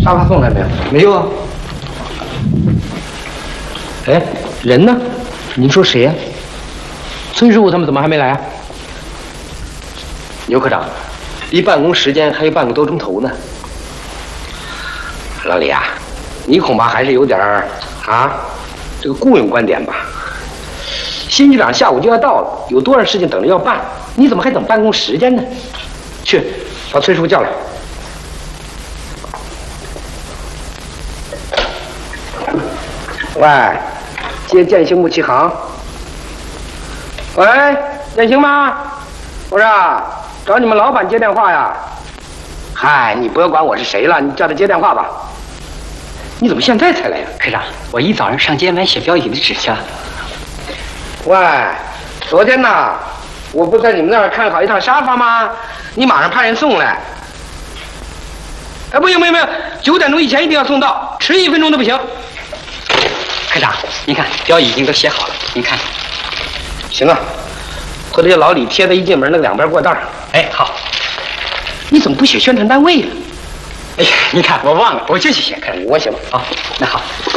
沙发送来没有？ 没有啊。 哎，人呢？您说谁呀？孙师傅他们怎么还没来啊？牛科长，离办公时间还有半个多钟头呢。老李啊，你恐怕还是有点这个雇佣观点吧。新局长下午就要到了，有多少事情等着要办，你怎么还等办公时间呢？去，把崔师傅叫来。喂，接建兴木器行。喂，建兴吗？我说找你们老板接电话呀。嗨，你不要管我是谁了，你叫他接电话吧。你怎么现在才来呀？ 科长，我一早上上监完写标语的纸去了。 喂，昨天呢，我不在你们那儿看好一趟沙发吗？你马上派人送来。哎，不行，9点钟以前一定要送到，迟1分钟都不行。 科长，您看标语已经都写好了，您看。 行啊，回头叫老李贴在一进门那个2边过道。 哎，好。 你怎么不写宣传单位呀？ 哎呀，您看我忘了，我就去写。 我写吧。 好，那好。